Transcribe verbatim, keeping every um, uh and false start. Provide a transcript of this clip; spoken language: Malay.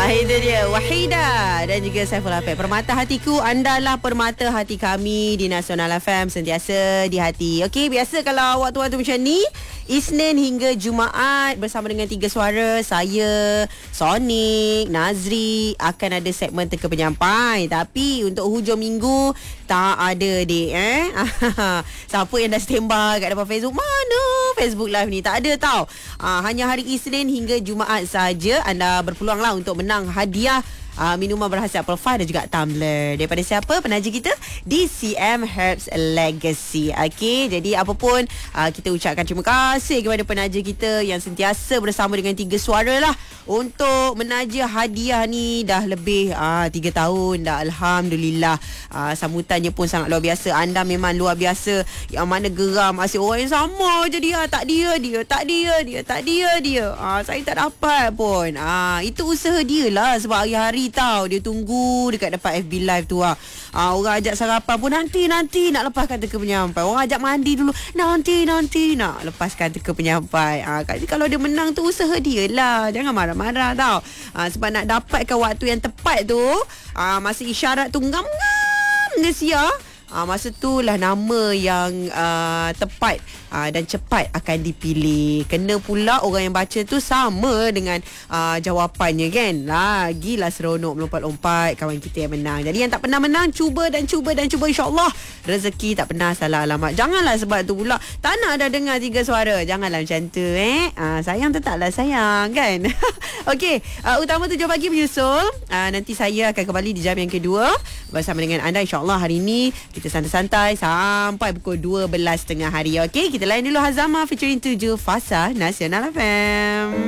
Ah, itu dia Wahida dan juga Saiful Hafid. Permata hatiku, andalah permata hati kami di Nasional F M, sentiasa di hati. Okey, biasa kalau waktu-waktu macam ni, Isnin hingga Jumaat bersama dengan Tiga Suara, saya, Sonic, Nazri akan ada segmen Teka Penyampai. Tapi untuk hujung minggu tak ada dek eh. Siapa yang dah standby kat depan Facebook? Mana Facebook Live ni? Tak ada tau. Ah, hanya hari Isnin hingga Jumaat saja anda berpeluang lah untuk menang hadiah Uh, minuman berhasiat Pearl dan juga tumbler daripada siapa? Penaja kita D C M Herbs Legacy. Okey, jadi apapun uh, kita ucapkan terima kasih kepada penaja kita yang sentiasa bersama dengan Tiga Suara lah untuk menaja hadiah ni dah lebih uh, tiga tahun dah. Alhamdulillah. Uh, sambutannya pun sangat luar biasa. Anda memang luar biasa. Yang mana geram asyik orang yang sama je dia, tak dia dia, tak dia dia, tak dia dia. Uh, saya tak dapat pun. Uh, itu usaha dia lah sebab hari-hari tahu dia tunggu dekat depan F B Live tu ah. Ah, orang ajak sarapan pun nanti nanti nak lepaskan Teka Penyampai. Orang ajak mandi dulu nanti nanti nak lepaskan Teka Penyampai. Ah, kalau dia menang tu usaha dia lah. Jangan marah-marah tau. Ah, sebab nak dapatkan waktu yang tepat tu, ah, masa isyarat tu ngam-ngam dia sia. Ah, masa tu lah nama yang uh, tepat uh, dan cepat akan dipilih. Kena pula orang yang baca tu sama dengan uh, jawapannya kan. Lagilah seronok melompat-lompat kawan kita yang menang. Jadi yang tak pernah menang, cuba dan cuba dan cuba, insyaAllah rezeki tak pernah salah alamat. Janganlah sebab tu pula tak nak dah dengar Tiga Suara. Janganlah macam tu eh. Uh, sayang tetaplah sayang kan. Okey, uh, utama tujuh pagi menyusul. Uh, nanti saya akan kembali di jam yang kedua bersama dengan anda, insyaAllah hari ini kita santai-santai sampai pukul dua belas tengah hari. Okey, kita layan dulu Hazama featuring tujuh Fasa Nasional F M.